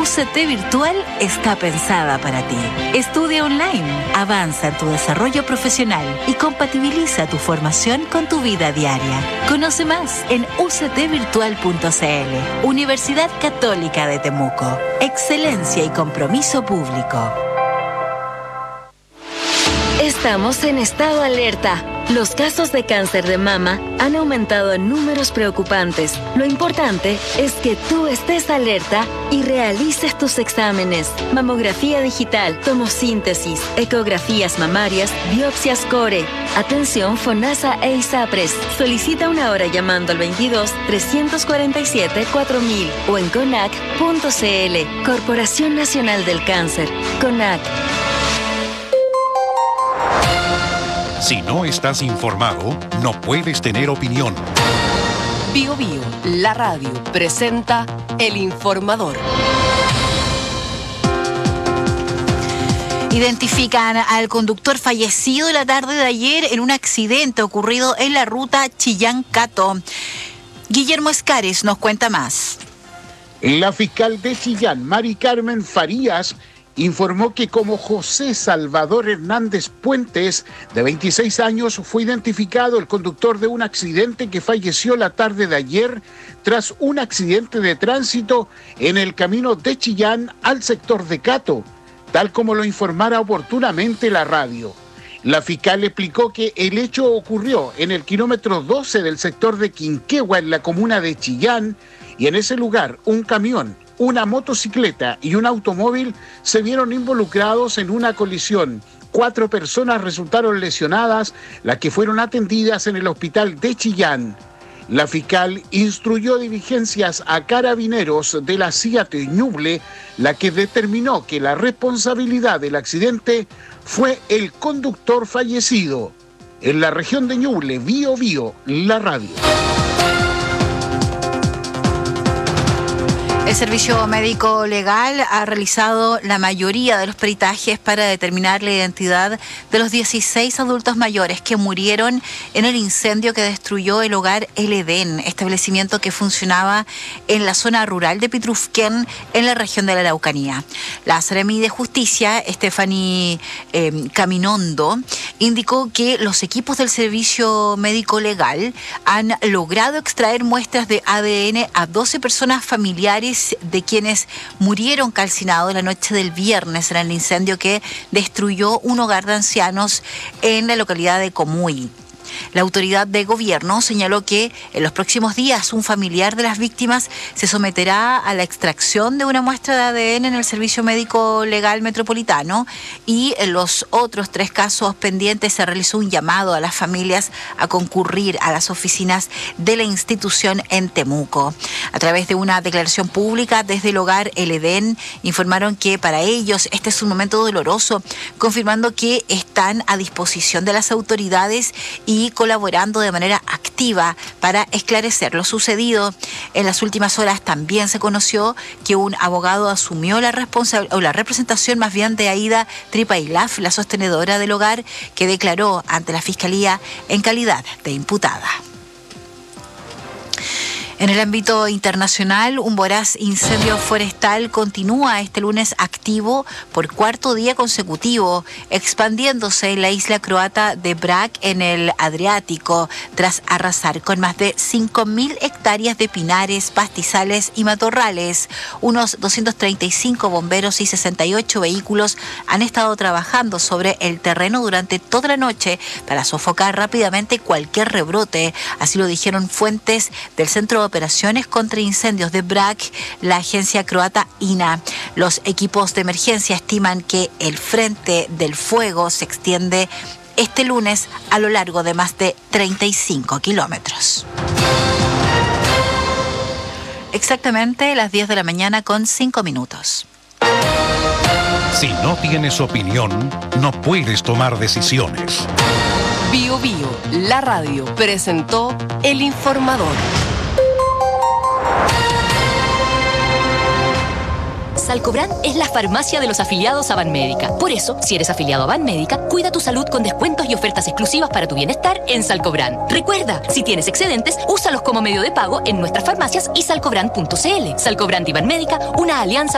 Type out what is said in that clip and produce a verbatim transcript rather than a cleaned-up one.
C T Virtual está pensada para ti. Estudia online, avanza en tu desarrollo profesional y compatibiliza tu formación con tu vida diaria. Conoce más en u c t virtual punto c l. Universidad Católica de Temuco. Excelencia y compromiso público. Estamos en estado alerta. Los casos de cáncer de mama han aumentado en números preocupantes. Lo importante es que tú estés alerta y realices tus exámenes. Mamografía digital, tomosíntesis, ecografías mamarias, biopsias core. Atención FONASA e ISAPRES. Solicita una hora llamando al veintidós, trescientos cuarenta y siete, cuatro mil o en conac punto c l. Corporación Nacional del Cáncer. CONAC. Si no estás informado, no puedes tener opinión. Bio Bio, la radio, presenta El Informador. Identifican al conductor fallecido la tarde de ayer en un accidente ocurrido en la ruta Chillán-Cato. Guillermo Escares nos cuenta más. La fiscal de Chillán, Mari Carmen Farías, informó que como José Salvador Hernández Puentes, de veintiséis años, fue identificado el conductor de un accidente que falleció la tarde de ayer tras un accidente de tránsito en el camino de Chillán al sector de Cato, tal como lo informara oportunamente la radio. La fiscal explicó que el hecho ocurrió en el kilómetro doce del sector de Quinquegua, en la comuna de Chillán, y en ese lugar un camión, una motocicleta y un automóvil se vieron involucrados en una colisión. Cuatro personas resultaron lesionadas, las que fueron atendidas en el hospital de Chillán. La fiscal instruyó diligencias a carabineros de la CIAT Ñuble, la que determinó que la responsabilidad del accidente fue el conductor fallecido. En la región de Ñuble, Bio Bio, la radio. El Servicio Médico Legal ha realizado la mayoría de los peritajes para determinar la identidad de los dieciséis adultos mayores que murieron en el incendio que destruyó el hogar El Edén, establecimiento que funcionaba en la zona rural de Pitrufquén, en la región de la Araucanía. La Seremi de Justicia, Stephanie eh, Caminondo, indicó que los equipos del Servicio Médico Legal han logrado extraer muestras de A D N a doce personas familiares de quienes murieron calcinados la noche del viernes en el incendio que destruyó un hogar de ancianos en la localidad de Comuy. La autoridad de gobierno señaló que en los próximos días un familiar de las víctimas se someterá a la extracción de una muestra de A D N en el Servicio Médico Legal Metropolitano, y en los otros tres casos pendientes se realizó un llamado a las familias a concurrir a las oficinas de la institución en Temuco. A través de una declaración pública desde el hogar El Edén informaron que para ellos este es un momento doloroso, confirmando que están a disposición de las autoridades y y colaborando de manera activa para esclarecer lo sucedido. En las últimas horas también se conoció que un abogado asumió la responsabilidad o la representación más bien de Aida Tripailaf, la sostenedora del hogar, que declaró ante la Fiscalía en calidad de imputada. En el ámbito internacional, un voraz incendio forestal continúa este lunes activo por cuarto día consecutivo, expandiéndose en la isla croata de Brač en el Adriático, tras arrasar con más de cinco mil hectáreas de pinares, pastizales y matorrales. Unos doscientos treinta y cinco bomberos y sesenta y ocho vehículos han estado trabajando sobre el terreno durante toda la noche para sofocar rápidamente cualquier rebrote. Así lo dijeron fuentes del Centro de Operaciones contra Incendios de Brač, la agencia croata I N A. Los equipos de emergencia estiman que el frente del fuego se extiende este lunes a lo largo de más de treinta y cinco kilómetros. Exactamente las diez de la mañana con cinco minutos. Si no tienes opinión, no puedes tomar decisiones. Bio Bio, la radio, presentó El Informador. Salcobran es la farmacia de los afiliados a Banmédica. Por eso, si eres afiliado a Banmédica, cuida tu salud con descuentos y ofertas exclusivas para tu bienestar en Salcobran. Recuerda, si tienes excedentes, úsalos como medio de pago en nuestras farmacias y salcobran punto c l. Salcobran y Banmédica, una alianza